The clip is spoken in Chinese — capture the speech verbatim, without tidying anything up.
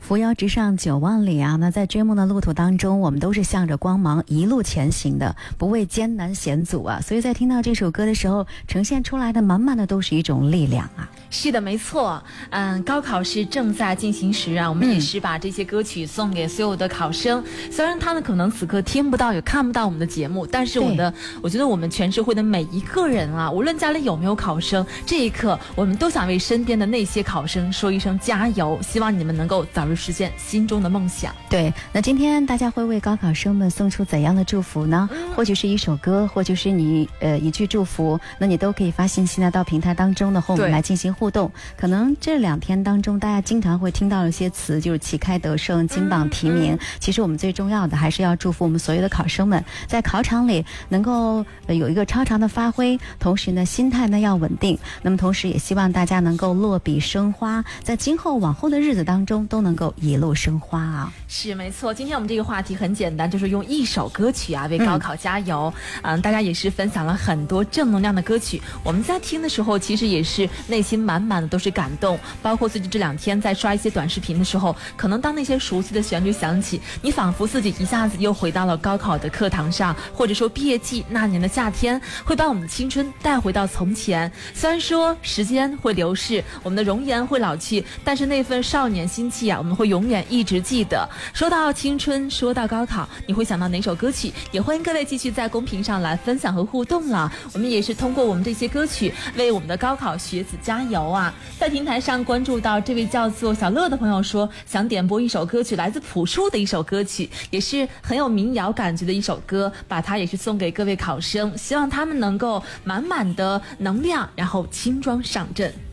扶摇直上九万里啊！那在追梦的路途当中，我们都是向着光芒一路前行的，不畏艰难险阻啊！所以在听到这首歌的时候，呈现出来的满满的都是一种力量啊！ 是的，没错。嗯，高考是正在进行时啊，我们也是把这些歌曲送给所有的考生。嗯、虽然他们可能此刻听不到，也看不到我们的节目，但是我的，我觉得我们全社会的每一个人啊，无论家里有没有考生，这一刻我们都想为身边的那些考生说一声加油，希望你们能够早日实现心中的梦想。 对，那今天大家会为高考生们送出怎样的祝福呢？嗯、或许是一首歌，或者是你呃一句祝福，那你都可以发信息呢到平台当中呢，和我们来进行互动。可能这两天当中，大家经常会听到一些词，就是旗开得胜、金榜题名。嗯嗯、其实我们最重要的还是要祝福我们所有的考生们，在考场里能够有一个超常的发挥，同时呢心态呢要稳定。那么同时也希望大家能够落笔生花，在今后往后的日子当中都能够一路生花啊！ 是没错，今天我们这个话题很简单，就是用一首歌曲啊为高考加油。嗯, 嗯，大家也是分享了很多正能量的歌曲，我们在听的时候其实也是内心满满的都是感动。包括最近这两天在刷一些短视频的时候，可能当那些熟悉的旋律响起，你仿佛自己一下子又回到了高考的课堂上，或者说毕业季那年的夏天，会把我们的青春带回到从前。虽然说时间会流逝，我们的容颜会老去，但是那份少年心气啊，我们会永远一直记得。说到青春，说到高考，你会想到哪首歌曲？也欢迎各位继续在公屏上来分享和互动了。我们也是通过我们这些歌曲为我们的高考学子加油啊！在平台上关注到这位叫做小乐的朋友说，想点播一首歌曲，来自朴树的一首歌曲，也是很有民谣感觉的一首歌，把它也是送给各位考生，希望他们能够满满的能量，然后轻装上阵。